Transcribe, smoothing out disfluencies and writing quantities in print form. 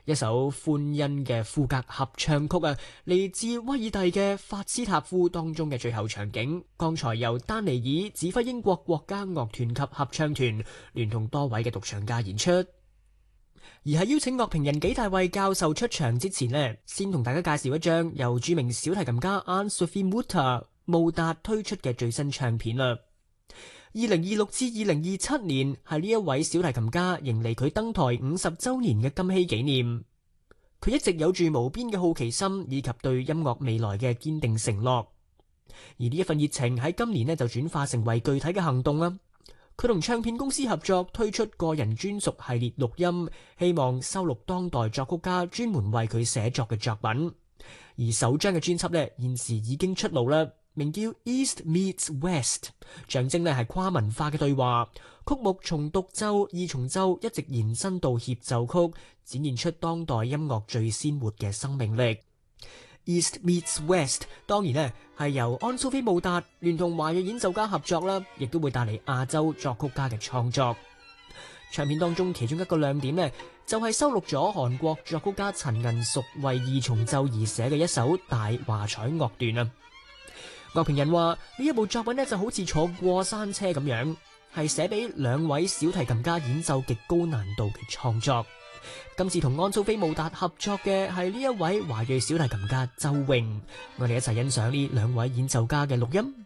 一首歡欣嘅賦格合唱曲啊，嚟自威爾第嘅法斯塔夫當中嘅最後場景。剛才由丹尼爾指揮英國國家樂團及合唱團，聯同多位嘅獨唱家演出。而喺邀請樂評人紀大衛教授出場之前呢，先同大家介紹一張由著名小提琴家 Anne-Sophie Mutter 慕達推出嘅最新唱片啦。2026至2027年係呢一位小提琴家迎嚟佢登台50週年嘅金禧紀念。佢一直有住無邊嘅好奇心以及對音樂未來嘅堅定承諾。而呢一份熱情喺今年呢就轉化成為具體嘅行動啦。佢同唱片公司合作推出個人專屬系列錄音，希望收錄當代作曲家專門為佢寫作嘅作品。而首張嘅專輯呢，現時已經出爐啦，名叫 East Meets West， 象徵呢係跨文化嘅對話。曲目從獨奏、二重奏一直延伸到協奏曲，展現出當代音樂最鮮活嘅生命力。East Meets West 當然呢係由安蘇菲慕達聯同華裔演奏家合作啦，亦都會帶嚟亞洲作曲家嘅創作。唱片當中其中一個亮點呢，就係收錄咗韓國作曲家陳銀淑為二重奏而寫嘅一首大華彩樂段啊。樂評人話呢一部作品呢就好似坐過山車咁樣，係寫俾兩位小提琴家演奏極高難度嘅創作。今次同安蘇菲慕達合作嘅係呢一位華裔小提琴家周穎，我哋一齊欣賞呢兩位演奏家嘅錄音。